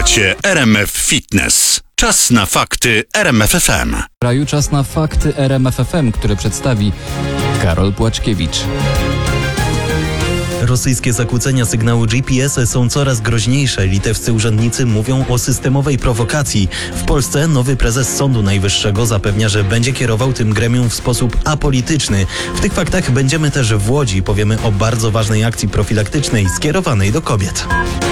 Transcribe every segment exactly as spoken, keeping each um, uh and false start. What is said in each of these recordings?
Słuchacie R M F Fitness. Czas na fakty R M F F M. W kraju czas na fakty R M F F M, które przedstawi Karol Płaczkiewicz. Rosyjskie zakłócenia sygnału G P S są coraz groźniejsze. Litewscy urzędnicy mówią o systemowej prowokacji. W Polsce nowy prezes Sądu Najwyższego zapewnia, że będzie kierował tym gremium w sposób apolityczny. W tych faktach będziemy też w Łodzi. Powiemy o bardzo ważnej akcji profilaktycznej skierowanej do kobiet.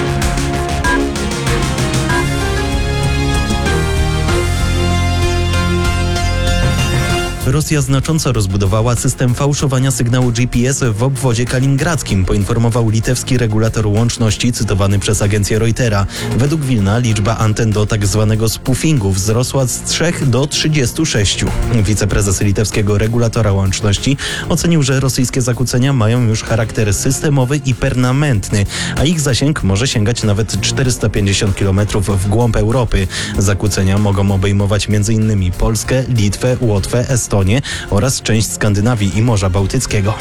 Rosja znacząco rozbudowała system fałszowania sygnału G P S w obwodzie kaliningradzkim, poinformował litewski regulator łączności cytowany przez agencję Reutera. Według Wilna liczba anten do tak zwanego spoofingu wzrosła z trzech do trzydziestu sześciu. Wiceprezes litewskiego regulatora łączności ocenił, że rosyjskie zakłócenia mają już charakter systemowy i permanentny, a ich zasięg może sięgać nawet czterysta pięćdziesiąt kilometrów w głąb Europy. Zakłócenia mogą obejmować między innymi Polskę, Litwę, Łotwę, Estonię oraz część Skandynawii i Morza Bałtyckiego.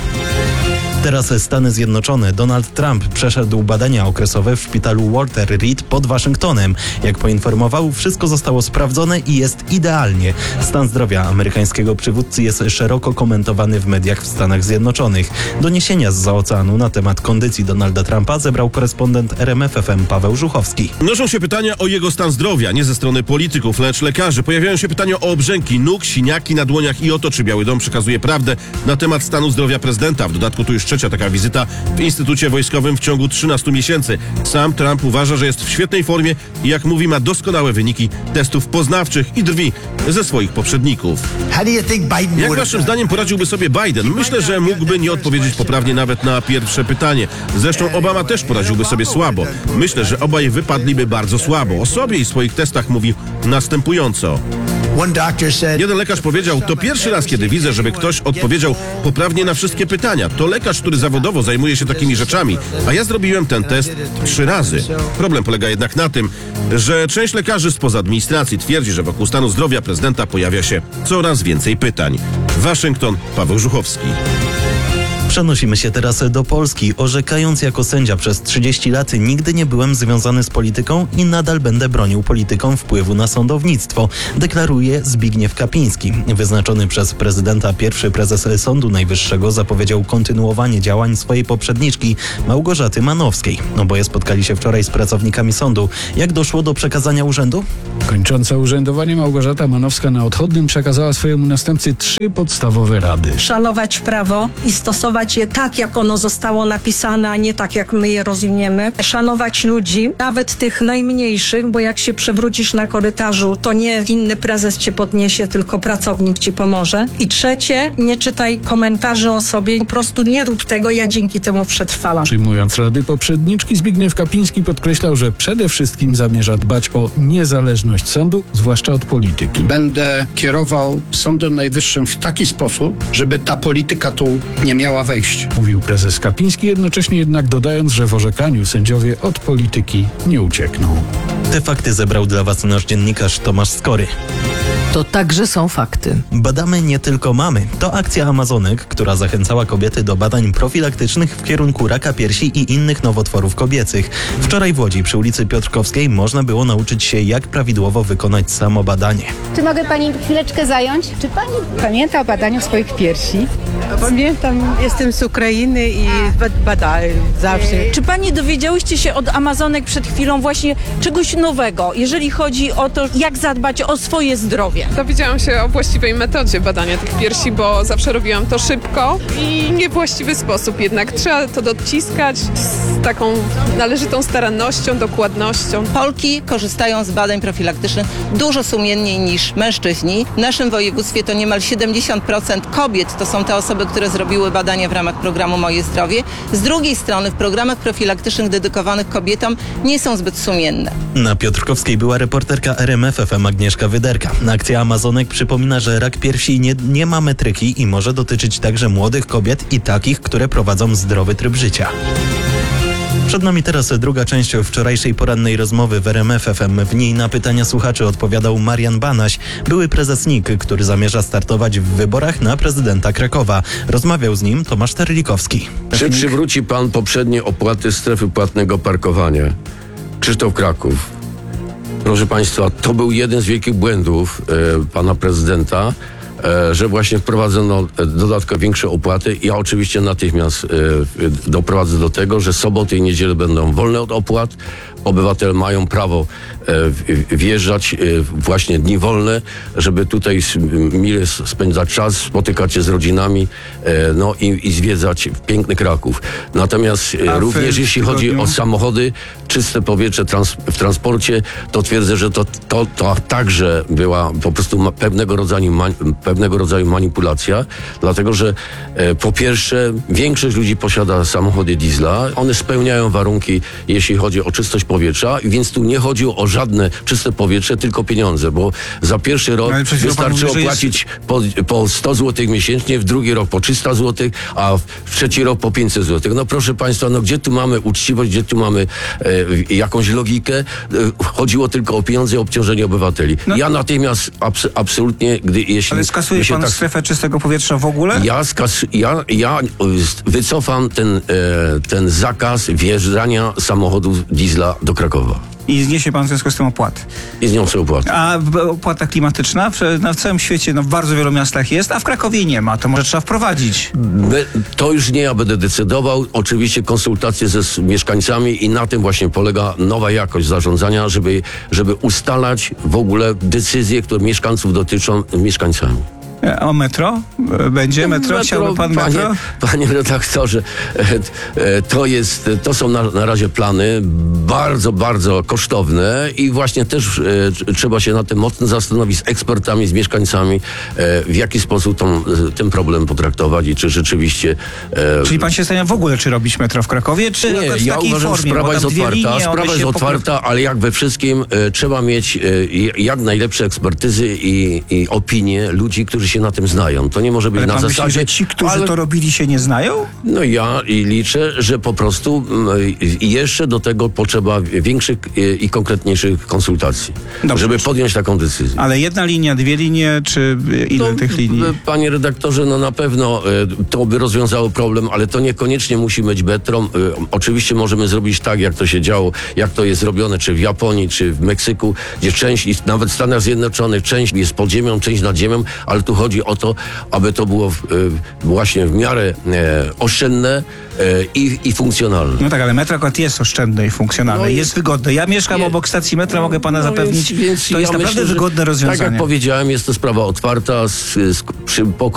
Teraz Stany Zjednoczone. Donald Trump przeszedł badania okresowe w szpitalu Walter Reed pod Waszyngtonem. Jak poinformował, wszystko zostało sprawdzone i jest idealnie. Stan zdrowia amerykańskiego przywódcy jest szeroko komentowany w mediach w Stanach Zjednoczonych. Doniesienia zza oceanu na temat kondycji Donalda Trumpa zebrał korespondent R M F F M Paweł Żuchowski. Mnożą się pytania o jego stan zdrowia, nie ze strony polityków, lecz lekarzy. Pojawiają się pytania o obrzęki nóg, siniaki na dłoniach i o to, czy Biały Dom przekazuje prawdę na temat stanu zdrowia prezydenta. W dodatku tu już trzecia taka wizyta w Instytucie Wojskowym w ciągu trzynastu miesięcy. Sam Trump uważa, że jest w świetnej formie i jak mówi, ma doskonałe wyniki testów poznawczych i drwi ze swoich poprzedników. Jak waszym zdaniem poradziłby sobie Biden? Myślę, że mógłby nie odpowiedzieć poprawnie nawet na pierwsze pytanie. Zresztą Obama też poradziłby sobie słabo. Myślę, że obaj wypadliby bardzo słabo. O sobie i swoich testach mówi następująco. Jeden lekarz powiedział, to pierwszy raz, kiedy widzę, żeby ktoś odpowiedział poprawnie na wszystkie pytania. To lekarz, który zawodowo zajmuje się takimi rzeczami, a ja zrobiłem ten test trzy razy. Problem polega jednak na tym, że część lekarzy spoza administracji twierdzi, że wokół stanu zdrowia prezydenta pojawia się coraz więcej pytań. Waszyngton, Paweł Żuchowski. Przenosimy się teraz do Polski. Orzekając jako sędzia przez trzydzieści lat, nigdy nie byłem związany z polityką i nadal będę bronił polityką wpływu na sądownictwo, deklaruje Zbigniew Kapiński. Wyznaczony przez prezydenta pierwszy prezes Sądu Najwyższego zapowiedział kontynuowanie działań swojej poprzedniczki Małgorzaty Manowskiej. Oboje spotkali się wczoraj z pracownikami sądu. Jak doszło do przekazania urzędu? Kończąca urzędowanie Małgorzata Manowska na odchodnym przekazała swojemu następcy trzy podstawowe rady. Szanować prawo i stosować je tak, jak ono zostało napisane, a nie tak, jak my je rozumiemy. Szanować ludzi, nawet tych najmniejszych, bo jak się przewrócisz na korytarzu, to nie inny prezes cię podniesie, tylko pracownik ci pomoże. I trzecie, nie czytaj komentarzy o sobie, po prostu nie rób tego, ja dzięki temu przetrwałam. Przyjmując rady poprzedniczki, Zbigniew Kapiński podkreślał, że przede wszystkim zamierza dbać o niezależność sądu, zwłaszcza od polityki. Będę kierował Sądem Najwyższym w taki sposób, żeby ta polityka tu nie miała wejścia. Mówił prezes Kapiński, jednocześnie jednak dodając, że w orzekaniu sędziowie od polityki nie uciekną. Te fakty zebrał dla was nasz dziennikarz Tomasz Skory. To także są fakty. Badamy nie tylko mamy. To akcja Amazonek, która zachęcała kobiety do badań profilaktycznych w kierunku raka piersi i innych nowotworów kobiecych. Wczoraj w Łodzi przy ulicy Piotrkowskiej można było nauczyć się, jak prawidłowo wykonać samo badanie. Czy mogę pani chwileczkę zająć? Czy pani pamięta o badaniu swoich piersi? Pamiętam, jestem z Ukrainy i badaję zawsze. Czy pani dowiedziałyście się od Amazonek przed chwilą właśnie czegoś nowego, jeżeli chodzi o to, jak zadbać o swoje zdrowie? Dowiedziałam się o właściwej metodzie badania tych piersi, bo zawsze robiłam to szybko i nie w właściwy sposób. Jednak trzeba to dociskać z taką należytą starannością, dokładnością. Polki korzystają z badań profilaktycznych dużo sumienniej niż mężczyźni. W naszym województwie to niemal siedemdziesiąt procent kobiet to są te osoby, które zrobiły badania w ramach programu Moje Zdrowie. Z drugiej strony w programach profilaktycznych dedykowanych kobietom nie są zbyt sumienne. Na Piotrkowskiej była reporterka R M F F M Agnieszka Wyderka. Akcja Amazonek przypomina, że rak piersi nie, nie ma metryki i może dotyczyć także młodych kobiet i takich, które prowadzą zdrowy tryb życia. Przed nami teraz druga część wczorajszej porannej rozmowy w R M F F M. W niej na pytania słuchaczy odpowiadał Marian Banaś, były prezes N I K, który zamierza startować w wyborach na prezydenta Krakowa. Rozmawiał z nim Tomasz Terlikowski. Czy przywróci pan poprzednie opłaty strefy płatnego parkowania? Krzysztof Kraków. Proszę Państwa, to był jeden z wielkich błędów e, pana prezydenta, e, że właśnie wprowadzono dodatkowo większe opłaty. Ja oczywiście natychmiast e, doprowadzę do tego, że soboty i niedziele będą wolne od opłat. Obywatele mają prawo e, wjeżdżać e, właśnie dni wolne, żeby tutaj s- mile spędzać czas, spotykać się z rodzinami e, no i, i zwiedzać piękny Kraków. Natomiast e, A w- również w jeśli chodzi tygodniu? o samochody, czyste powietrze trans- w transporcie, to twierdzę, że to, to, to także była po prostu ma- pewnego rodzaju, ma- pewnego rodzaju manipulacja, dlatego że e, po pierwsze większość ludzi posiada samochody diesla, one spełniają warunki, jeśli chodzi o czystość powietrza, więc tu nie chodzi o żadne czyste powietrze, tylko pieniądze, bo za pierwszy rok No ale przed chwilą pan wystarczy mówi, że jest- opłacić po, po sto złotych miesięcznie, w drugi rok po trzysta złotych, a w trzeci rok po pięćset złotych. No proszę Państwa, no gdzie tu mamy uczciwość, gdzie tu mamy e, jakąś logikę? E, chodziło tylko o pieniądze i obciążenie obywateli. No- ja natychmiast abs- absolutnie, gdy jeśli... Ale skasuje mi się pan tak- strefę czystego powietrza w ogóle? ja, skas- ja, ja y, wycofam ten, e, ten zakaz wjeżdżania samochodów diesla do Krakowa. I zniesie pan w związku z tym opłat. I zniosę opłatę. A b- opłata klimatyczna w, na całym świecie, no w bardzo wielu miastach jest, a w Krakowie nie ma. To może trzeba wprowadzić. Be- To już nie ja będę decydował. Oczywiście konsultacje ze s- mieszkańcami i na tym właśnie polega nowa jakość zarządzania, żeby, żeby ustalać w ogóle decyzje, które mieszkańców dotyczą mieszkańcami. E, O metro? E, Będzie metro? Chciałby pan panie, metro? Panie redaktorze, e, e, to jest, to są na, na razie plany bardzo, bardzo kosztowne i właśnie też e, tr- trzeba się nad tym mocno zastanowić z ekspertami, z mieszkańcami, e, w jaki sposób tą, ten problem potraktować i czy rzeczywiście... e, Czyli pan się zastanawiam w ogóle, czy robić metro w Krakowie, czy nie, akurat w ja takiej uważam, że formie? sprawa bo jest tam dwie otwarta. linie, one Sprawa jest się otwarta, ale jak we wszystkim e, trzeba mieć e, jak najlepsze ekspertyzy i, i opinie ludzi, którzy się na tym znają. To nie może być Ale na pan myśli, zasadzie... że ci, którzy ale- to robili, się nie znają? No ja i liczę, że po prostu mm, i jeszcze do tego potrzeba większych e, i konkretniejszych konsultacji, Dobrze. żeby podjąć taką decyzję. Ale jedna linia, dwie linie, czy e, ile No, tych linii? e, Panie redaktorze, no na pewno e, to by rozwiązało problem, ale to niekoniecznie musi być metrą. E, oczywiście możemy zrobić tak, jak to się działo, jak to jest robione, czy w Japonii, czy w Meksyku, gdzie część, i nawet w Stanach Zjednoczonych, część jest pod ziemią, część nad ziemią, ale tu chodzi o to, aby to było w, e, właśnie w miarę e, oszczędne e, i, i funkcjonalne. No tak, ale metro akurat jest oszczędne i funkcjonalne, No jest, jest- wygodne. Ja mieszkam je- obok stacji metra, mogę pana No zapewnić, więc, więc to ja jest naprawdę myślę, że wygodne rozwiązanie. Tak jak powiedziałem, jest to sprawa otwarta, z, z, przy, po